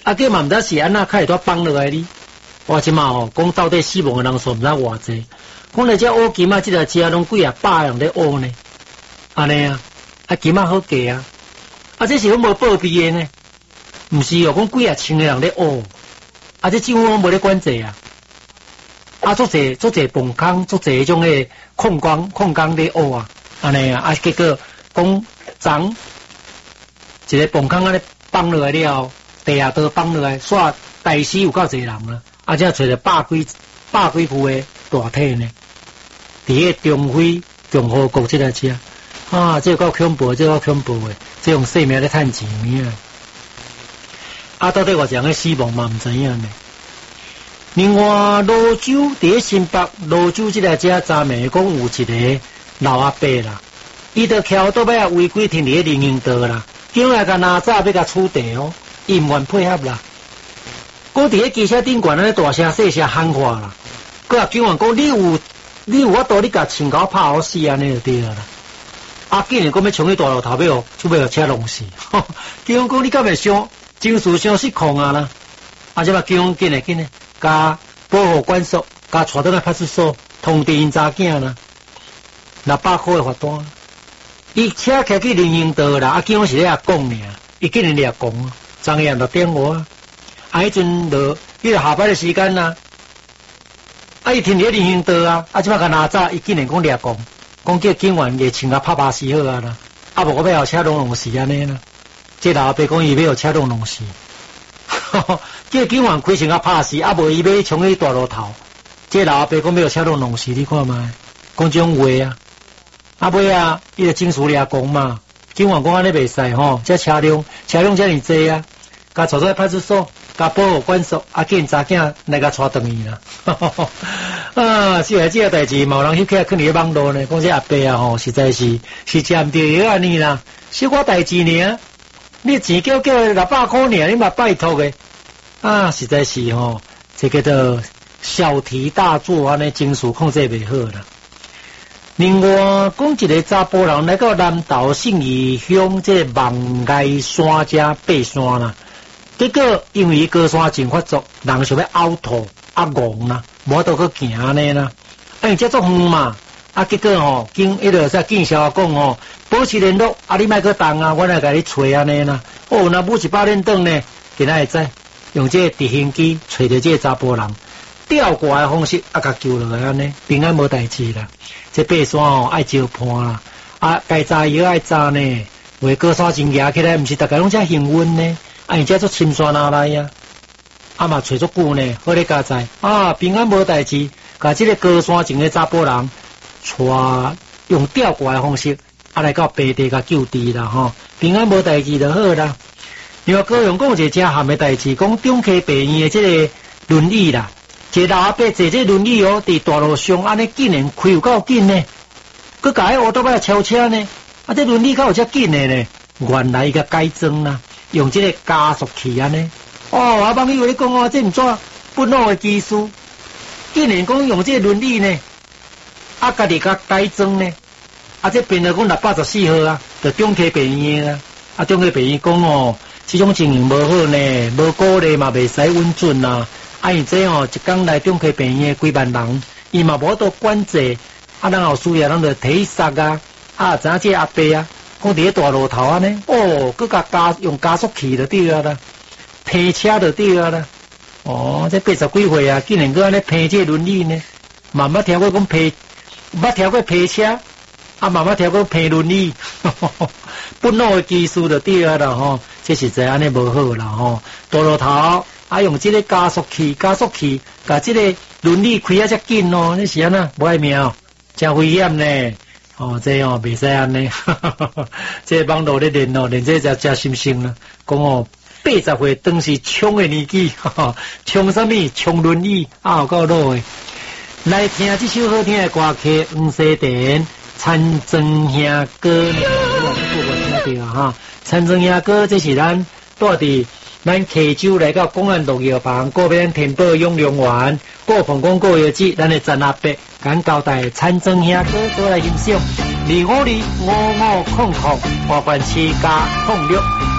计嘛毋知是安那开会放落来哩。我即马吼讲到底死亡诶人数毋知偌济，讲来只乌金啊，即条车拢几啊百人咧乌呢，安尼啊，金啊好价啊，这是拢无报备诶呢，毋是哦，讲几啊千个人咧乌，这政府拢无咧管制啊，足侪崩坑，足侪迄种诶矿工咧乌啊，安尼啊，结果讲昨一个崩坑安尼放落来了，地下道放落来，煞大死有够侪人啦。才找着百几副诶大体呢，伫个中非共和国即个车这够恐怖，这够恐怖诶！这用性命咧趁钱到底偌人诶死亡嘛毋知影呢？另外，罗州伫个新北罗州即个车昨暝讲有一个老阿伯啦，伊就翘倒尾违规停伫个人行道啦，叫来甲哪吒要甲处地伊毋愿配合啦。我伫个机车顶悬安尼大声细声喊话啦，佮警员讲你有法度，你甲穿甲拍好死安尼就对啦。竟然讲要冲去大路头尾就要车弄死。警员讲你敢会伤情绪伤失控啊啦？即嘛警员紧诶，甲保护管束，甲带倒来派出所通知因查囝啦，600块诶罚单。伊车开去人行道啦，警员是咧讲尔，伊竟然咧讲，昨夜就电话。迄阵就迄个下班的时间啦，伊停伫人行道即摆甲哪吒，伊竟然讲掠讲叫警员个穿甲拍死好啊啦，无我要车弄死安尼啦。这老阿伯讲伊要车弄死，叫警员开穿甲拍死，无伊要冲去大路头。这老阿伯讲要车弄死，你看卖，讲这种话尾伊就警署掠讲嘛，警员讲安尼袂使这车辆遮尔济啊，甲带到派出所。甲保护管束，见查囝来甲带转去啦。是啊，这个代志嘛有人翕起来放伫网络呢，讲这阿伯实在是占着药安尼啦，小可代志呢，你钱叫600块呢，你嘛拜托诶。实在是这个的小题大做，安尼情绪控制袂好啦。另外，讲一个查甫人来到南投信义乡这望崖山遮爬山啦。结果因为高山真发作，人想要凹吐戆啦，无倒去行安尼啦。因遮足远嘛，结果经迄个警消讲保持联络，你莫去动我来甲你找安尼啦。若母100年转呢，今仔会知用这个直升机找到这个查甫人，吊挂的方式甲救落来安尼，平安无代志啦。这爬山爱招伴啦，该炸药爱炸呢，为高山真行起来，毋是大家拢遮幸运呢。而且做深山哪来呀？嘛找足久呢，好咧加载平安无代志，甲这个高山前的查甫人，用吊挂的方式，来到平地甲救治啦平安无代志就好啦。另外高雄讲一个正含的代志，讲中科病院的这个轮椅啦，一个老阿伯坐这轮椅伫大路上安尼竟然开有够紧呢，佮甲迄乌多摆超车呢，这轮椅较有遮紧的呢，原来伊甲改装啦。用这个加速器安尼，网友咧讲这毋怎不老的技术，竟然讲用这个轮椅呢，家己甲改装呢，这变了讲614号就中科病院中科病院讲这种情形无好呢，无鼓励嘛袂使稳准啦，因这一工来中科病院几万人，伊嘛无多管制，人有需要，人就提杀知影这阿伯讲伫咧大路头安尼，佮甲用加速器就对啊啦，拼车就对啊啦。这80几岁竟然佮安尼拼这轮椅呢，慢慢听过讲拼，捌听过拼车，慢慢听过拼轮椅，不老的技术就对啊啦这实在安尼无好啦大路头用这个加速器，甲这个轮椅开遮紧你是安那无爱命真危险呢。这袂使安尼，这网络咧练这真心声啦。讲80岁当时冲的年纪，冲什么？冲轮椅有够老的。来听这首好听的歌曲，黄西田参庄兄哥，我听到参庄兄哥，这是咱住伫咱溪州来到公安路药房，过边天宝永良园，过凤光过药节，咱的陈阿伯敢交代参庄兄哥过来欣赏，252555，887加06。